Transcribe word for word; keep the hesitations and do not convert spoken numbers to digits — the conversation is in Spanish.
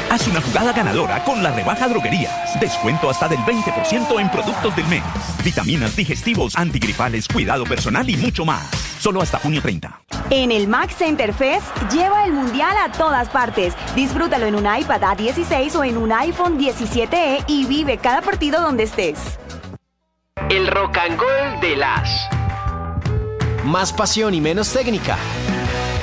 Haz una jugada ganadora con la rebaja Droguerías. Descuento hasta del veinte por ciento en productos del mes. Vitaminas, digestivos, antigripales, cuidado personal y mucho más. Solo hasta junio treinta. En el Mac Center Fest, lleva el mundial a todas partes. Disfrútalo en un iPad A dieciséis o en un iPhone diecisiete E y vive cada partido donde estés. El Rock and Roll de las... Más pasión y menos técnica.